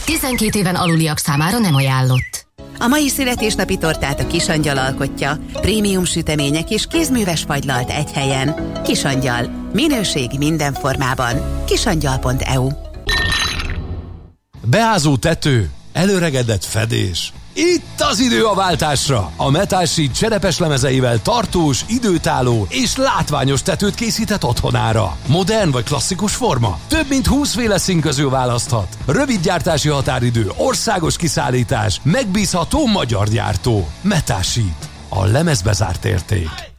12 éven aluliak számára nem ajánlott. A mai születésnapi tortát a Kisangyal alkotja. Prémium sütemények és kézműves fagylalt egy helyen. Kisangyal. Minőség minden formában. Kisangyal.eu. Beázó tető, előregedett fedés. Itt az idő a váltásra! A Metal Sheet cserepes lemezeivel tartós, időtálló és látványos tetőt készített otthonára. Modern vagy klasszikus forma? Több mint 20 féle szín közül választhat. Rövid gyártási határidő, országos kiszállítás, megbízható magyar gyártó. Metal Sheet. A lemezbe zárt érték.